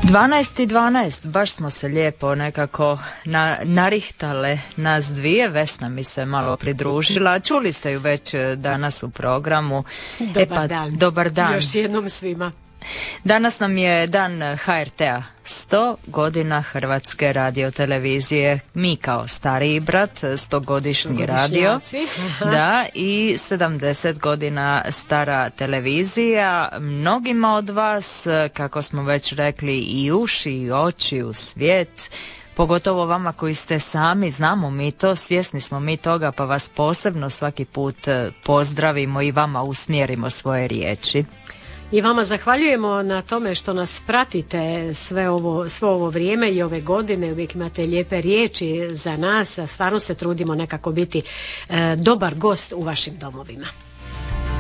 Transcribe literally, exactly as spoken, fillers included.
dvanaest i dvanaest, baš smo se lijepo nekako na, narihtale nas dvije. Vesna mi se malo pridružila. Čuli ste ju već danas u programu. Dobar e pa, dan. Dobar dan. Još jednom svima. Danas nam je dan ha er te a, sto godina Hrvatske radiotelevizije. Mi kao stariji brat, stogodišnji radio, da, i sedamdeset godina stara televizija. Mnogima od vas, kako smo već rekli, i uši i oči u svijet. Pogotovo vama koji ste sami, znamo mi to, svjesni smo mi toga, pa vas posebno svaki put pozdravimo i vama usmjerimo svoje riječi. I vama zahvaljujemo na tome što nas pratite sve ovo, sve ovo vrijeme i ove godine. Uvijek imate lijepe riječi za nas, a stvarno se trudimo nekako biti e, dobar gost u vašim domovima.